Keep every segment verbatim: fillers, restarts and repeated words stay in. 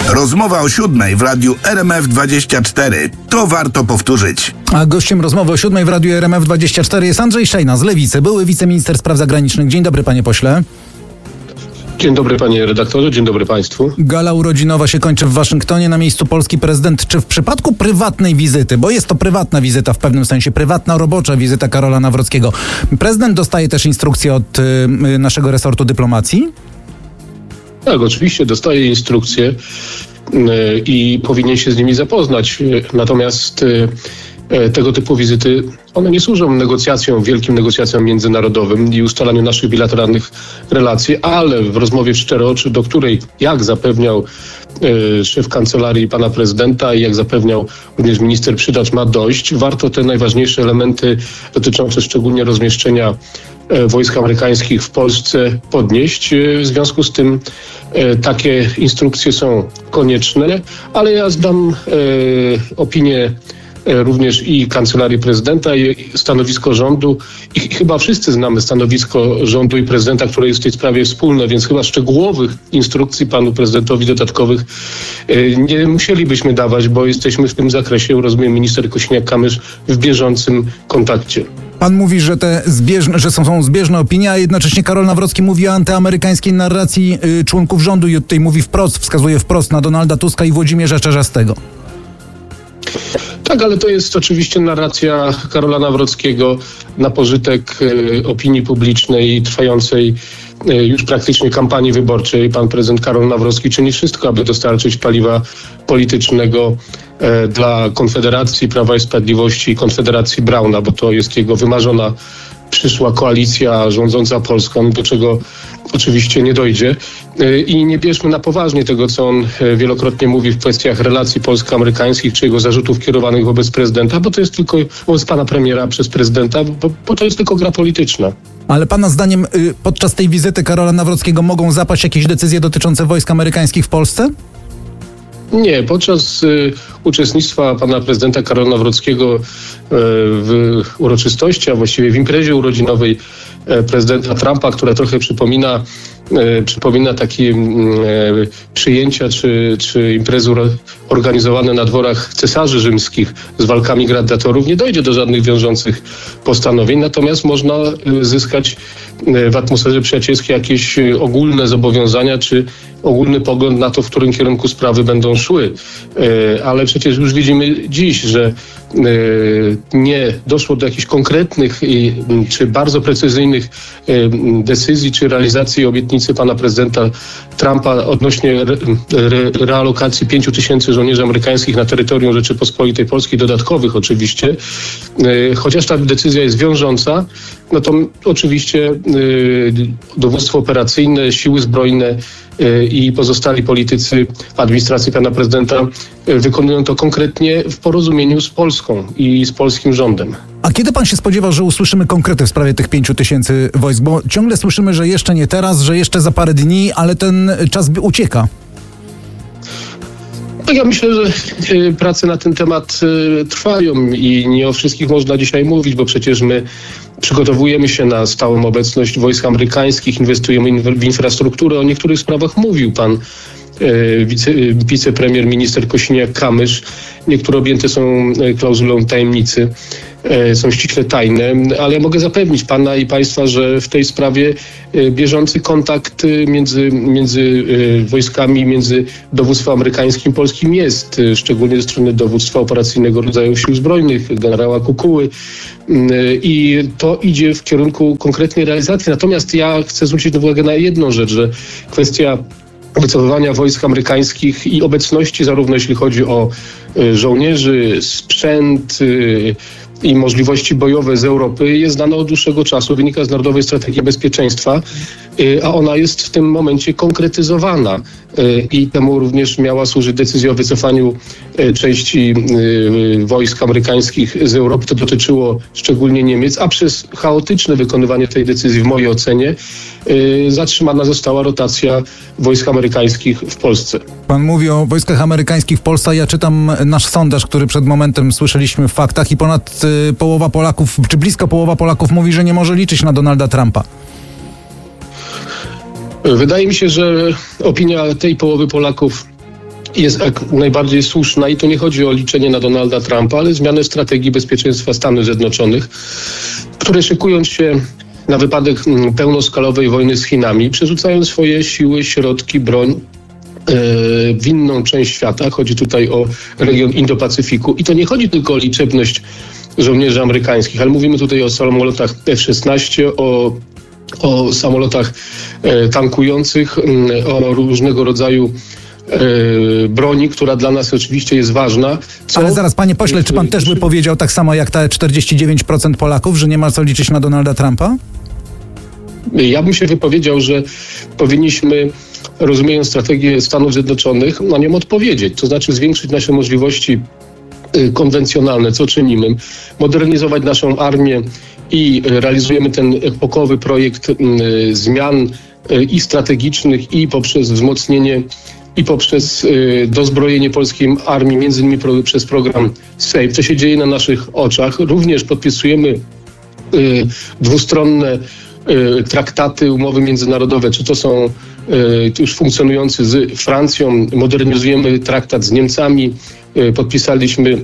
Rozmowa o siódmej w radiu R M F dwadzieścia cztery. To warto powtórzyć. A gościem rozmowy o siódmej w radiu R M F dwadzieścia cztery jest Andrzej Szejna z Lewicy, były wiceminister spraw zagranicznych. Dzień dobry, panie pośle. Dzień dobry, panie redaktorze, dzień dobry państwu. Gala urodzinowa się kończy w Waszyngtonie, na miejscu polski prezydent. Czy w przypadku prywatnej wizyty, bo jest to prywatna wizyta w pewnym sensie, prywatna, robocza wizyta Karola Nawrockiego, prezydent dostaje też instrukcje od y, naszego resortu dyplomacji? Tak, oczywiście dostaje instrukcje y, i powinien się z nimi zapoznać. Natomiast y, tego typu wizyty, one nie służą negocjacjom, wielkim negocjacjom międzynarodowym i ustalaniu naszych bilateralnych relacji, ale w rozmowie w cztery oczy, do której, jak zapewniał y, szef kancelarii pana prezydenta i jak zapewniał również minister Przydacz, ma dojść, warto te najważniejsze elementy dotyczące szczególnie rozmieszczenia y, wojsk amerykańskich w Polsce podnieść. Y, w związku z tym y, takie instrukcje są konieczne, ale ja zdam y, opinię również i Kancelarii Prezydenta, i stanowisko rządu. I chyba wszyscy znamy stanowisko rządu i prezydenta, które jest w tej sprawie wspólne, więc chyba szczegółowych instrukcji panu prezydentowi dodatkowych nie musielibyśmy dawać, bo jesteśmy w tym zakresie, rozumiem, minister Kosiniak-Kamysz w bieżącym kontakcie. Pan mówi, że te zbieżne, że są, są zbieżne opinie, a jednocześnie Karol Nawrocki mówi o antyamerykańskiej narracji y, członków rządu i tutaj mówi wprost, wskazuje wprost na Donalda Tuska i Włodzimierza Czarzastego. Tak, ale to jest oczywiście narracja Karola Nawrockiego na pożytek e, opinii publicznej trwającej e, już praktycznie kampanii wyborczej. Pan prezydent Karol Nawrocki czyni wszystko, aby dostarczyć paliwa politycznego e, dla Konfederacji Prawa i Sprawiedliwości i Konfederacji Brauna, bo to jest jego wymarzona przyszła koalicja rządząca Polską, do czego oczywiście nie dojdzie. I nie bierzmy na poważnie tego, co on wielokrotnie mówi w kwestiach relacji polsko-amerykańskich, czy jego zarzutów kierowanych wobec prezydenta, bo to jest tylko wobec pana premiera przez prezydenta, bo, bo to jest tylko gra polityczna. Ale pana zdaniem y, podczas tej wizyty Karola Nawrockiego mogą zapaść jakieś decyzje dotyczące wojsk amerykańskich w Polsce? Nie, podczas y, uczestnictwa pana prezydenta Karola Nawrockiego y, w uroczystości, a właściwie w imprezie urodzinowej y, prezydenta Trumpa, która trochę przypomina, y, przypomina takie y, przyjęcia czy, czy imprezy organizowane na dworach cesarzy rzymskich z walkami gladiatorów, nie dojdzie do żadnych wiążących postanowień, natomiast można y, zyskać w atmosferze przyjacielskiej jakieś ogólne zobowiązania czy ogólny pogląd na to, w którym kierunku sprawy będą szły. Ale przecież już widzimy dziś, że nie doszło do jakichś konkretnych czy bardzo precyzyjnych decyzji czy realizacji obietnicy pana prezydenta Trumpa odnośnie re, re, realokacji pięciu tysięcy żołnierzy amerykańskich na terytorium Rzeczypospolitej Polskiej, dodatkowych oczywiście. Chociaż ta decyzja jest wiążąca, no to oczywiście dowództwo operacyjne, siły zbrojne i pozostali politycy administracji pana prezydenta wykonują to konkretnie w porozumieniu z Polską i z polskim rządem. A kiedy pan się spodziewał, że usłyszymy konkrety w sprawie tych pięciu tysięcy wojsk? Bo ciągle słyszymy, że jeszcze nie teraz, że jeszcze za parę dni, ale ten czas ucieka. Ja myślę, że prace na ten temat trwają i nie o wszystkich można dzisiaj mówić, bo przecież my przygotowujemy się na stałą obecność wojsk amerykańskich, inwestujemy w infrastrukturę. O niektórych sprawach mówił pan wice, wicepremier, minister Kosiniak-Kamysz. Niektóre objęte są klauzulą tajemnicy, są ściśle tajne, ale ja mogę zapewnić pana i państwa, że w tej sprawie bieżący kontakt między, między wojskami, między dowództwem amerykańskim i polskim jest, szczególnie ze strony dowództwa operacyjnego rodzaju sił zbrojnych, generała Kukuły, i to idzie w kierunku konkretnej realizacji. Natomiast ja chcę zwrócić uwagę na jedną rzecz, że kwestia wycofywania wojsk amerykańskich i obecności, zarówno jeśli chodzi o żołnierzy, sprzęt i możliwości bojowe z Europy, jest znana od dłuższego czasu, wynika z Narodowej Strategii Bezpieczeństwa, a ona jest w tym momencie konkretyzowana i temu również miała służyć decyzja o wycofaniu części wojsk amerykańskich z Europy. To dotyczyło szczególnie Niemiec, a przez chaotyczne wykonywanie tej decyzji, w mojej ocenie, zatrzymana została rotacja wojsk amerykańskich w Polsce. Pan mówi o wojskach amerykańskich w Polsce. Ja czytam nasz sondaż, który przed momentem słyszeliśmy w faktach i ponad y, połowa Polaków, czy blisko połowa Polaków mówi, że nie może liczyć na Donalda Trumpa. Wydaje mi się, że opinia tej połowy Polaków jest jak najbardziej słuszna i to nie chodzi o liczenie na Donalda Trumpa, ale zmianę strategii bezpieczeństwa Stanów Zjednoczonych, które szykując się na wypadek pełnoskalowej wojny z Chinami, przerzucają swoje siły, środki, broń w inną część świata. Chodzi tutaj o region Indo-Pacyfiku i to nie chodzi tylko o liczebność żołnierzy amerykańskich, ale mówimy tutaj o samolotach F szesnaście, o, o samolotach e, tankujących, o różnego rodzaju e, broni, która dla nas oczywiście jest ważna. Co... Ale zaraz, panie pośle, czy pan też by powiedział tak samo jak te czterdzieści dziewięć procent Polaków, że nie ma co liczyć na Donalda Trumpa? Ja bym się wypowiedział, że powinniśmy, rozumiejąc strategię Stanów Zjednoczonych, na nią odpowiedzieć. To znaczy zwiększyć nasze możliwości konwencjonalne, co czynimy, modernizować naszą armię i realizujemy ten epokowy projekt zmian i strategicznych, i poprzez wzmocnienie, i poprzez dozbrojenie polskiej armii, między innymi przez program SAFE. To się dzieje na naszych oczach. Również podpisujemy dwustronne traktaty, umowy międzynarodowe, czy to są już funkcjonujące z Francją, modernizujemy traktat z Niemcami, podpisaliśmy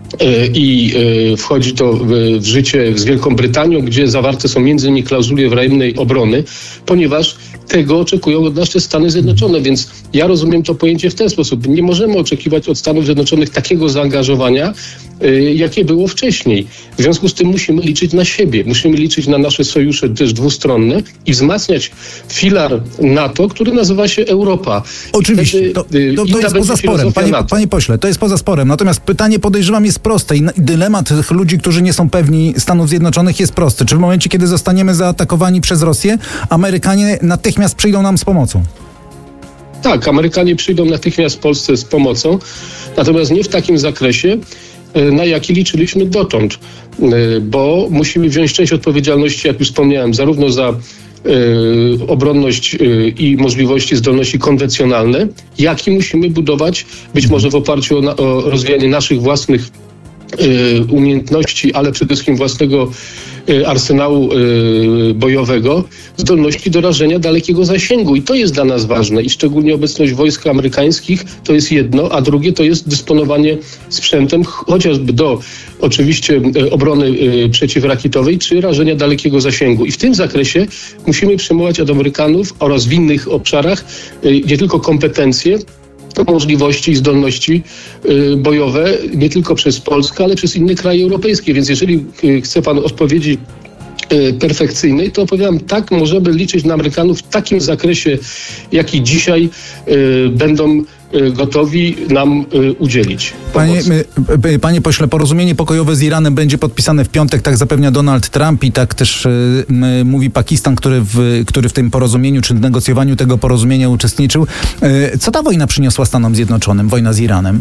i wchodzi to w życie z Wielką Brytanią, gdzie zawarte są między innymi klauzule wzajemnej obrony, ponieważ tego oczekują od nas te Stany Zjednoczone, więc ja rozumiem to pojęcie w ten sposób. Nie możemy oczekiwać od Stanów Zjednoczonych takiego zaangażowania, jakie było wcześniej. W związku z tym musimy liczyć na siebie, musimy liczyć na nasze sojusze też dwustronne i wzmacniać filar NATO, który nazywa się Europa. Oczywiście, wtedy, to, to, to jest poza sporem, panie, panie pośle, to jest poza sporem. Natomiast pytanie, podejrzewam, jest proste i dylemat tych ludzi, którzy nie są pewni Stanów Zjednoczonych jest prosty. Czy w momencie, kiedy zostaniemy zaatakowani przez Rosję, Amerykanie natychmiast przyjdą nam z pomocą? Tak, Amerykanie przyjdą natychmiast Polsce z pomocą, natomiast nie w takim zakresie, na jaki liczyliśmy dotąd, bo musimy wziąć część odpowiedzialności, jak już wspomniałem, zarówno za y, obronność y, i możliwości, zdolności konwencjonalne, jak i musimy budować, być może w oparciu o, na, o rozwijanie naszych własnych y, umiejętności, ale przede wszystkim własnego arsenału y, bojowego, zdolności do rażenia dalekiego zasięgu. I to jest dla nas ważne. I szczególnie obecność wojsk amerykańskich to jest jedno, a drugie to jest dysponowanie sprzętem chociażby do oczywiście y, obrony y, przeciwrakietowej czy rażenia dalekiego zasięgu. I w tym zakresie musimy przyjmować od Amerykanów oraz w innych obszarach y, nie tylko kompetencje, możliwości i zdolności y, bojowe nie tylko przez Polskę, ale przez inne kraje europejskie. Więc jeżeli y, chce pan odpowiedzi y, perfekcyjnej, to odpowiadam tak, możemy liczyć na Amerykanów w takim zakresie, jaki dzisiaj y, będą y, gotowi nam y, udzielić. Panie, y, panie pośle, porozumienie pokojowe z Iranem będzie podpisane w piątek, tak zapewnia Donald Trump i tak też y, y, mówi Pakistan, który w, który w tym porozumieniu, czy w negocjowaniu tego porozumienia uczestniczył. Y, co ta wojna przyniosła Stanom Zjednoczonym, wojna z Iranem?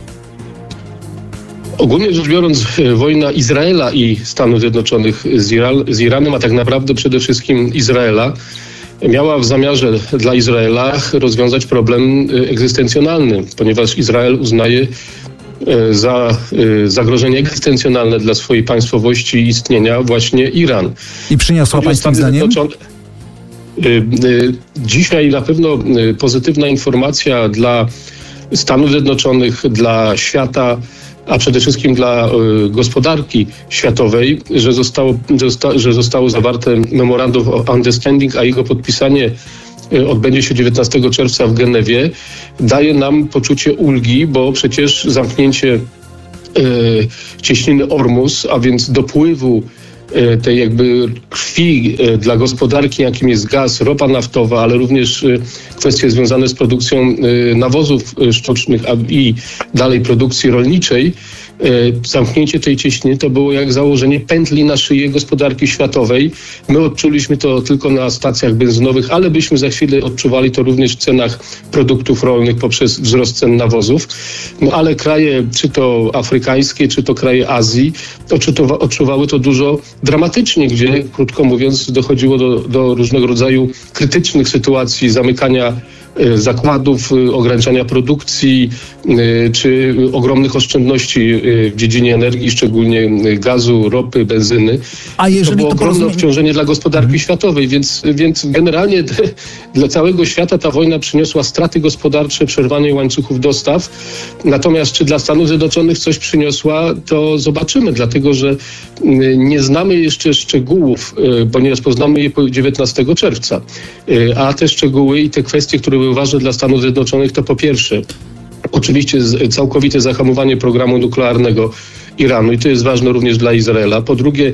Ogólnie rzecz biorąc, wojna Izraela i Stanów Zjednoczonych z, Ira- z Iranem, a tak naprawdę przede wszystkim Izraela, miała w zamiarze dla Izraela rozwiązać problem egzystencjonalny, ponieważ Izrael uznaje za zagrożenie egzystencjonalne dla swojej państwowości i istnienia właśnie Iran. I przyniosła pańskim zdaniem? Dzisiaj na pewno pozytywna informacja dla Stanów Zjednoczonych, dla świata, a przede wszystkim dla y, gospodarki światowej, że zostało, że, zosta, że zostało zawarte Memorandum of Understanding, a jego podpisanie y, odbędzie się dziewiętnastego czerwca w Genewie, daje nam poczucie ulgi, bo przecież zamknięcie y, cieśniny Ormus, a więc dopływu tej jakby krwi dla gospodarki, jakim jest gaz, ropa naftowa, ale również kwestie związane z produkcją nawozów sztucznych i dalej produkcji rolniczej. Zamknięcie tej cieśniny to było jak założenie pętli na szyję gospodarki światowej. My odczuliśmy to tylko na stacjach benzynowych, ale byśmy za chwilę odczuwali to również w cenach produktów rolnych poprzez wzrost cen nawozów. No ale kraje, czy to afrykańskie, czy to kraje Azji, odczuwa, odczuwały to dużo dramatycznie, gdzie, krótko mówiąc, dochodziło do, do różnego rodzaju krytycznych sytuacji zamykania zakładów, ograniczania produkcji czy ogromnych oszczędności w dziedzinie energii, szczególnie gazu, ropy, benzyny. A jeżeli to było to ogromne porozumie... obciążenie dla gospodarki hmm. światowej, więc, więc generalnie dla całego świata ta wojna przyniosła straty gospodarcze, przerwanie łańcuchów dostaw. Natomiast czy dla Stanów Zjednoczonych coś przyniosła, to zobaczymy, dlatego że nie znamy jeszcze szczegółów, ponieważ poznamy je dziewiętnastego czerwca. A te szczegóły i te kwestie, które były ważne dla Stanów Zjednoczonych, to po pierwsze oczywiście całkowite zahamowanie programu nuklearnego Iranu i to jest ważne również dla Izraela. Po drugie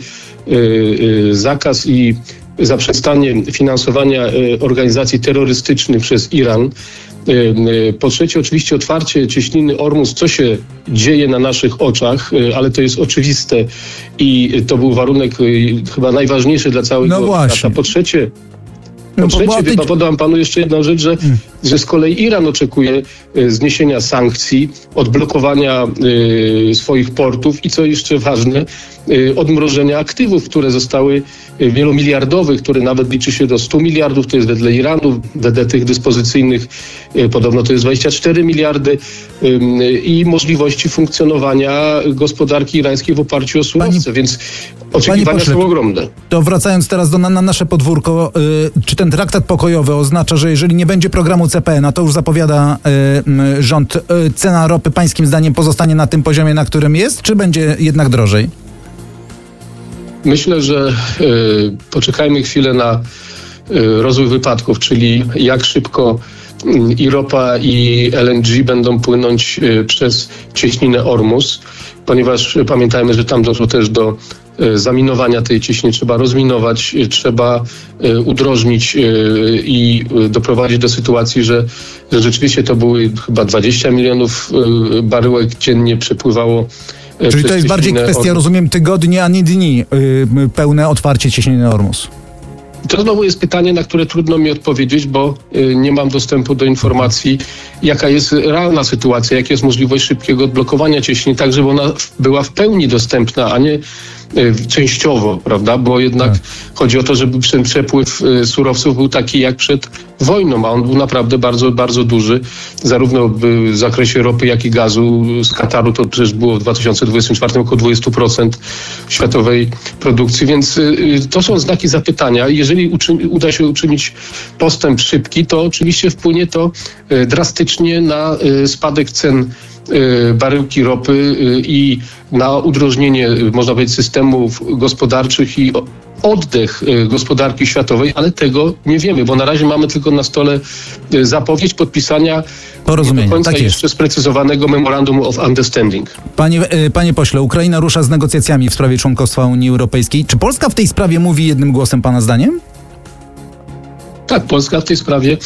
zakaz i zaprzestanie finansowania organizacji terrorystycznych przez Iran. Po trzecie oczywiście otwarcie cieśniny Ormus, co się dzieje na naszych oczach, ale to jest oczywiste i to był warunek chyba najważniejszy dla całego no świata. Po trzecie, po no, trzecie ty... podam panu jeszcze jedną rzecz, że, hmm. że z kolei Iran oczekuje zniesienia sankcji, odblokowania y, swoich portów i co jeszcze ważne, y, odmrożenia aktywów, które zostały y, wielomiliardowych, które nawet liczy się do stu miliardów, to jest wedle Iranu, wedle tych dyspozycyjnych y, podobno to jest dwadzieścia cztery miliardy y, y, i możliwości funkcjonowania gospodarki irańskiej w oparciu o surowce, Pani... więc oczekiwania pośle, są ogromne. To wracając teraz do, na, na nasze podwórko, y, czy ten traktat pokojowy oznacza, że jeżeli nie będzie programu C P N, a to już zapowiada y, y, rząd, y, cena ropy pańskim zdaniem pozostanie na tym poziomie, na którym jest, czy będzie jednak drożej? Myślę, że y, poczekajmy chwilę na y, rozwój wypadków, czyli jak szybko y, i ropa i L N G będą płynąć y, przez cieśninę Ormus, ponieważ y, pamiętajmy, że tam doszło też do zaminowania tej cieśniny, trzeba rozminować, trzeba udrożnić i doprowadzić do sytuacji, że, że rzeczywiście to były chyba dwadzieścia milionów baryłek dziennie przepływało. Czyli to jest bardziej kwestia, Ormus. Rozumiem, tygodni, a nie dni, pełne otwarcie cieśniny Ormus. To znowu jest pytanie, na które trudno mi odpowiedzieć, bo nie mam dostępu do informacji, jaka jest realna sytuacja, jaka jest możliwość szybkiego odblokowania cieśniny, tak żeby ona była w pełni dostępna, a nie częściowo, prawda? Bo jednak tak. chodzi o to, żeby ten przepływ surowców był taki jak przed wojną, a on był naprawdę bardzo, bardzo duży, zarówno w zakresie ropy, jak i gazu. Z Kataru to przecież było w dwa tysiące dwudziestym czwartym około dwadzieścia procent światowej produkcji, więc to są znaki zapytania. Jeżeli uczy- uda się uczynić postęp szybki, to oczywiście wpłynie to drastycznie na spadek cen baryłki ropy i na udrożnienie, można powiedzieć, systemów gospodarczych i oddech gospodarki światowej, ale tego nie wiemy, bo na razie mamy tylko na stole zapowiedź podpisania porozumienia. Nie do końca tak jeszcze jest. sprecyzowanego Memorandum of Understanding. Panie, panie pośle, Ukraina rusza z negocjacjami w sprawie członkostwa Unii Europejskiej. Czy Polska w tej sprawie mówi jednym głosem, pana zdaniem? Tak, Polska w tej sprawie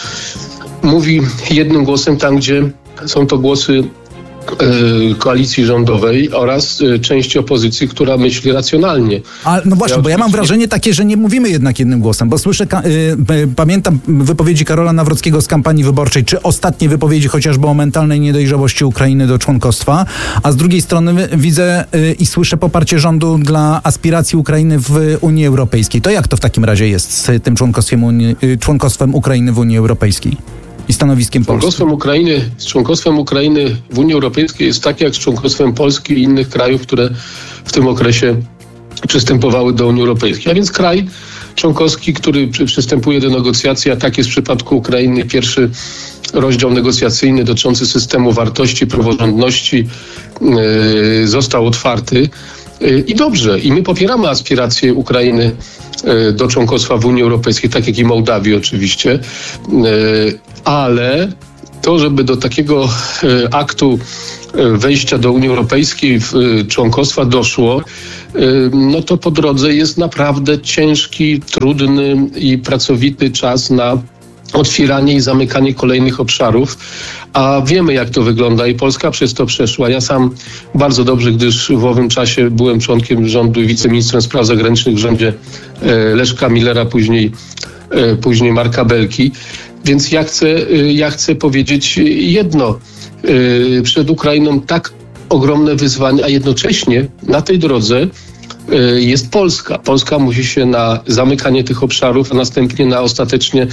mówi jednym głosem tam, gdzie są to głosy y, koalicji rządowej oraz y, części opozycji, która myśli racjonalnie. Ale no właśnie, ja bo ja mam wrażenie takie, że nie mówimy jednak jednym głosem, bo słyszę, ka- y, y, pamiętam wypowiedzi Karola Nawrockiego z kampanii wyborczej, czy ostatnie wypowiedzi chociażby o mentalnej niedojrzałości Ukrainy do członkostwa, a z drugiej strony widzę y, i słyszę poparcie rządu dla aspiracji Ukrainy w Unii Europejskiej. To jak to w takim razie jest z tym członkostwem, Unii, y, członkostwem Ukrainy w Unii Europejskiej? I stanowiskiem Polski. Członkostwem Ukrainy, z członkostwem Ukrainy w Unii Europejskiej jest tak jak z członkostwem Polski i innych krajów, które w tym okresie przystępowały do Unii Europejskiej. A więc kraj członkowski, który przy, przystępuje do negocjacji, a tak jest w przypadku Ukrainy, pierwszy rozdział negocjacyjny dotyczący systemu wartości, praworządności yy, został otwarty. I dobrze. I my popieramy aspiracje Ukrainy do członkostwa w Unii Europejskiej, tak jak i Mołdawii oczywiście, ale to, żeby do takiego aktu wejścia do Unii Europejskiej, członkostwa doszło, no to po drodze jest naprawdę ciężki, trudny i pracowity czas na otwieranie i zamykanie kolejnych obszarów, a wiemy, jak to wygląda i Polska przez to przeszła. Ja sam bardzo dobrze, gdyż w owym czasie byłem członkiem rządu i wiceministrem spraw zagranicznych w rządzie Leszka Millera, później, później Marka Belki, więc ja chcę, ja chcę powiedzieć jedno. Przed Ukrainą tak ogromne wyzwania, a jednocześnie na tej drodze jest Polska. Polska musi się na zamykanie tych obszarów, a następnie na ostatecznie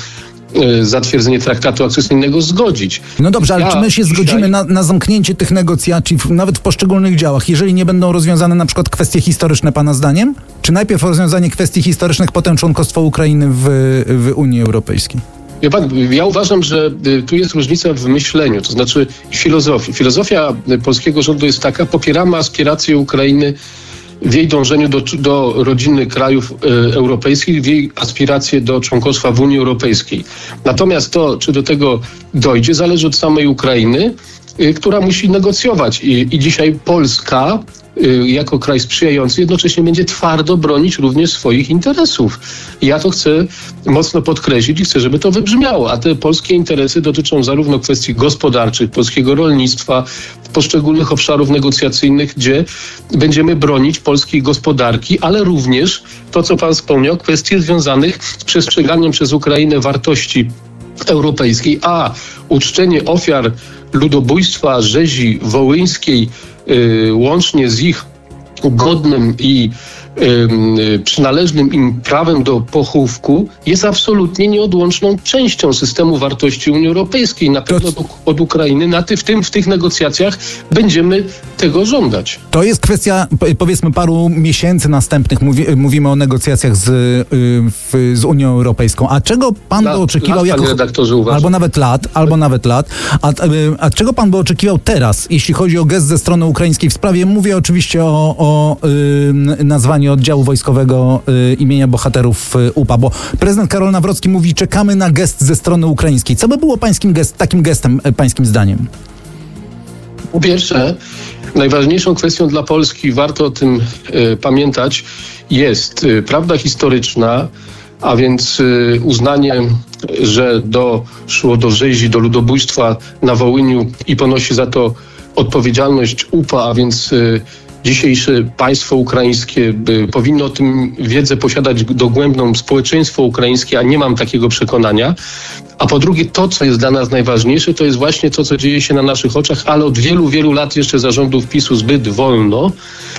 zatwierdzenie traktatu akcesyjnego zgodzić. No dobrze, ale ja czy my się dzisiaj... zgodzimy na, na zamknięcie tych negocjacji w, nawet w poszczególnych działach, jeżeli nie będą rozwiązane na przykład kwestie historyczne pana zdaniem? Czy najpierw rozwiązanie kwestii historycznych, potem członkostwo Ukrainy w, w Unii Europejskiej? Ja, pan, ja uważam, że tu jest różnica w myśleniu, to znaczy filozofii. Filozofia polskiego rządu jest taka: popieramy aspiracje Ukrainy w jej dążeniu do, do rodziny krajów e, europejskich, w jej aspiracje do członkostwa w Unii Europejskiej. Natomiast to, czy do tego dojdzie, zależy od samej Ukrainy, e, która musi negocjować. I, i dzisiaj Polska jako kraj sprzyjający jednocześnie będzie twardo bronić również swoich interesów. I ja to chcę mocno podkreślić i chcę, żeby to wybrzmiało. A te polskie interesy dotyczą zarówno kwestii gospodarczych, polskiego rolnictwa, poszczególnych obszarów negocjacyjnych, gdzie będziemy bronić polskiej gospodarki, ale również to, co pan wspomniał, kwestie związanych z przestrzeganiem przez Ukrainę wartości europejskiej, a uczczenie ofiar ludobójstwa rzezi wołyńskiej yy, łącznie z ich godnym i yy, przynależnym im prawem do pochówku jest absolutnie nieodłączną częścią systemu wartości Unii Europejskiej. Na pewno to... od Ukrainy na ty, w tym w tych negocjacjach będziemy tego żądać. To jest kwestia, powiedzmy, paru miesięcy następnych. Mówi, mówimy o negocjacjach z, w, z Unią Europejską. A czego pan lat, by oczekiwał? Lat, jako, redaktorze, uważam. Albo nawet lat, albo nawet lat. A, a czego pan by oczekiwał teraz, jeśli chodzi o gest ze strony ukraińskiej w sprawie? Mówię oczywiście o, o y, nazwaniu oddziału wojskowego y, imienia bohaterów y, U P A, bo prezydent Karol Nawrocki mówi: czekamy na gest ze strony ukraińskiej. Co by było pańskim gest, takim gestem, y, pańskim zdaniem? Po pierwsze, najważniejszą kwestią dla Polski, warto o tym y, pamiętać, jest y, prawda historyczna, a więc y, uznanie, że doszło do rzezi, do ludobójstwa na Wołyniu i ponosi za to odpowiedzialność U P A, a więc y, dzisiejsze państwo ukraińskie y, powinno o tym wiedzę posiadać dogłębną, społeczeństwo ukraińskie, a nie mam takiego przekonania. A po drugie, to, co jest dla nas najważniejsze, to jest właśnie to, co dzieje się na naszych oczach, ale od wielu, wielu lat jeszcze za rządów PiSu zbyt wolno,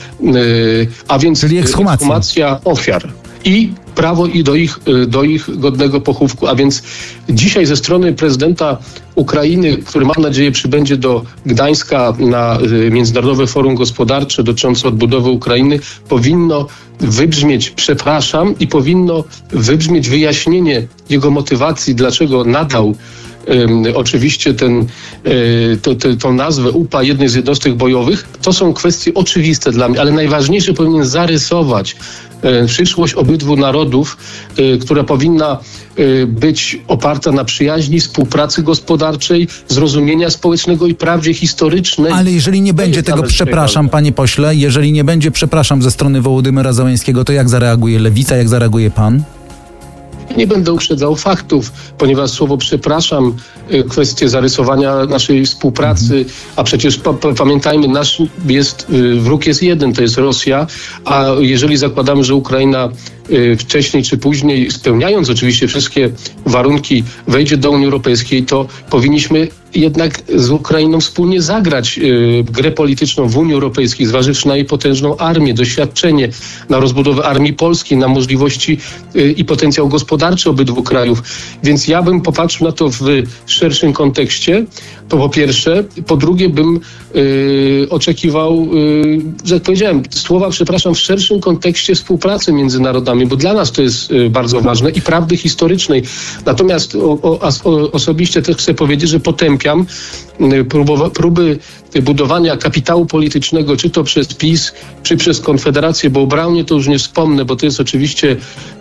yy, a więc Czyli ekshumacja. ekshumacja ofiar i prawo i do ich, do ich godnego pochówku. A więc dzisiaj ze strony prezydenta Ukrainy, który mam nadzieję przybędzie do Gdańska na Międzynarodowe Forum Gospodarcze dotyczące odbudowy Ukrainy, powinno wybrzmieć przepraszam i powinno wybrzmieć wyjaśnienie jego motywacji, dlaczego nadał Um, oczywiście ten, y, to, to, tą nazwę U P A jednej z jednostek bojowych. To są kwestie oczywiste dla mnie, ale najważniejsze, powinien zarysować y, przyszłość obydwu narodów, y, która powinna y, być oparta na przyjaźni, współpracy gospodarczej, zrozumienia społecznego i prawdzie historycznej. Ale jeżeli nie będzie tego przepraszam, panie pośle, jeżeli nie będzie przepraszam ze strony Wołodymyra Zełenskiego, to jak zareaguje Lewica, jak zareaguje pan? Nie będę uprzedzał faktów, ponieważ słowo przepraszam, kwestie zarysowania naszej współpracy, a przecież pa, pa, pamiętajmy, nasz jest, wróg jest jeden, to jest Rosja, a jeżeli zakładamy, że Ukraina wcześniej czy później, spełniając oczywiście wszystkie warunki, wejdzie do Unii Europejskiej, to powinniśmy jednak z Ukrainą wspólnie zagrać y, grę polityczną w Unii Europejskiej, zważywszy na jej potężną armię, doświadczenie, na rozbudowę armii polskiej, na możliwości y, i potencjał gospodarczy obydwu krajów. Więc ja bym popatrzył na to w szerszym kontekście, to po pierwsze. Po drugie bym y, oczekiwał, y, że jak powiedziałem, słowa, przepraszam, w szerszym kontekście współpracy między narodami, bo dla nas to jest y, bardzo ważne i prawdy historycznej. Natomiast o, o, o, osobiście też chcę powiedzieć, że potępiam Próbowa, próby budowania kapitału politycznego, czy to przez PiS, czy przez Konfederację, bo o Braunie to już nie wspomnę, bo to jest oczywiście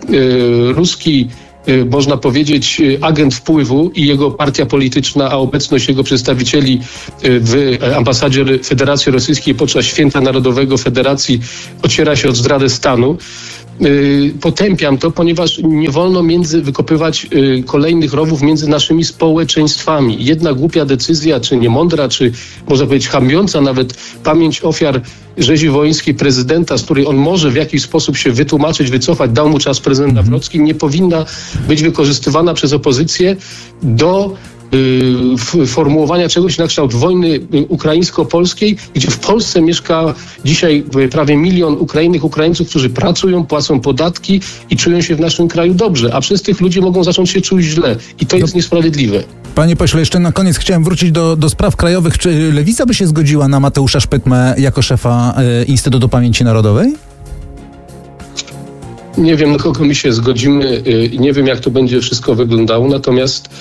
y, ruski, y, można powiedzieć, agent wpływu i jego partia polityczna, a obecność jego przedstawicieli w ambasadzie Federacji Rosyjskiej podczas Święta Narodowego Federacji ociera się od zdrady stanu. Potępiam to, ponieważ nie wolno między, wykopywać y, kolejnych rowów między naszymi społeczeństwami. Jedna głupia decyzja, czy niemądra, czy można powiedzieć hamująca nawet pamięć ofiar rzezi wołyńskiej prezydenta, z której on może w jakiś sposób się wytłumaczyć, wycofać, dał mu czas prezydent Nawrocki, nie powinna być wykorzystywana przez opozycję do y, formułowania czegoś na kształt wojny ukraińsko-polskiej, gdzie w Polsce mieszka dzisiaj prawie milion Ukrainek, Ukraińców, którzy pracują, płacą podatki i czują się w naszym kraju dobrze, a przez tych ludzi mogą zacząć się czuć źle i to jest niesprawiedliwe. Panie pośle, jeszcze na koniec chciałem wrócić do, do spraw krajowych. Czy Lewica by się zgodziła na Mateusza Szpytmę jako szefa y, Instytutu Pamięci Narodowej? Nie wiem, na kogo my się zgodzimy i nie wiem, jak to będzie wszystko wyglądało, natomiast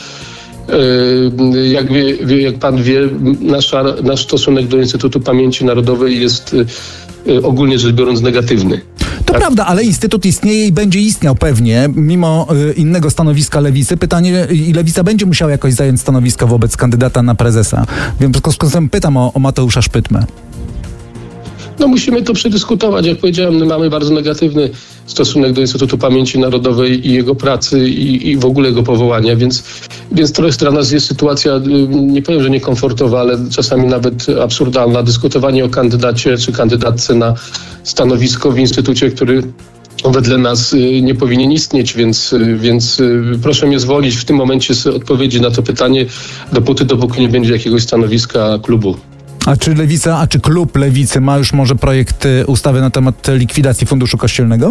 y, jak, wie, jak pan wie, nasza, nasz stosunek do Instytutu Pamięci Narodowej jest y, ogólnie rzecz biorąc negatywny. To tak. Prawda, ale Instytut istnieje i będzie istniał pewnie, mimo y, innego stanowiska Lewicy. Pytanie, i Lewica będzie musiała jakoś zająć stanowisko wobec kandydata na prezesa. Więc w związku z tym pytam o, o Mateusza Szpytmę. No musimy to przedyskutować. Jak powiedziałem, my mamy bardzo negatywny stosunek do Instytutu Pamięci Narodowej i jego pracy i, i w ogóle jego powołania, więc, więc trochę dla nas jest sytuacja, nie powiem, że niekomfortowa, ale czasami nawet absurdalna. Dyskutowanie o kandydacie czy kandydatce na stanowisko w instytucie, który wedle nas nie powinien istnieć, więc, więc proszę mnie zwolić w tym momencie z odpowiedzi na to pytanie, dopóty, dopóki nie będzie jakiegoś stanowiska klubu. A czy Lewica, a czy klub Lewicy ma już może projekt ustawy na temat likwidacji Funduszu Kościelnego?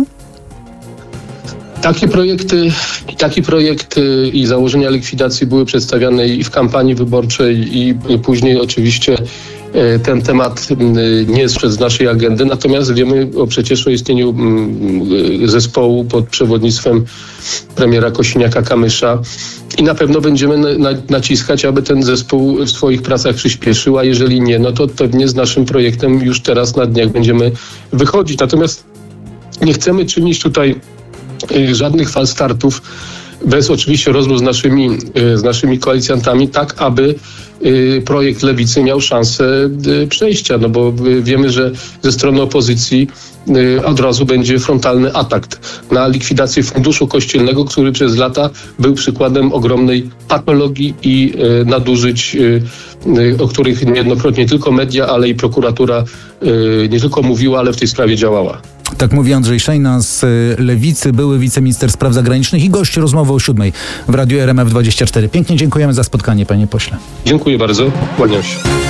Takie projekty, taki projekt i założenia likwidacji były przedstawiane i w kampanii wyborczej i później oczywiście ten temat nie jest z naszej agendy, natomiast wiemy o, przecież o istnieniu zespołu pod przewodnictwem premiera Kosiniaka-Kamysza i na pewno będziemy na, na, naciskać, aby ten zespół w swoich pracach przyspieszył, a jeżeli nie, no to pewnie z naszym projektem już teraz na dniach będziemy wychodzić. Natomiast nie chcemy czynić tutaj y, żadnych fal startów bez oczywiście rozmów z naszymi, y, z naszymi koalicjantami, tak aby y, projekt Lewicy miał szansę y, przejścia, no bo y, wiemy, że ze strony opozycji y, od razu będzie frontalny atak na likwidację Funduszu Kościelnego, który przez lata był przykładem ogromnej patologii i y, nadużyć, y, y, o których niejednokrotnie nie tylko media, ale i prokuratura y, nie tylko mówiła, ale w tej sprawie działała. Tak mówi Andrzej Szejna z Lewicy, były wiceminister spraw zagranicznych i gość rozmowy o siódmej w Radiu R M F dwadzieścia cztery. Pięknie dziękujemy za spotkanie, panie pośle. Dziękuję bardzo. Kłaniam się.